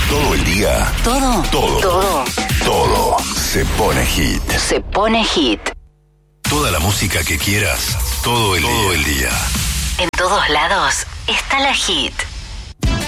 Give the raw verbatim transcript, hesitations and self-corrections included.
Todo el día. Todo. Todo. Todo. Todo se pone hit. Se pone hit. Toda la música que quieras, todo el, todo el día. En todos lados está la hit.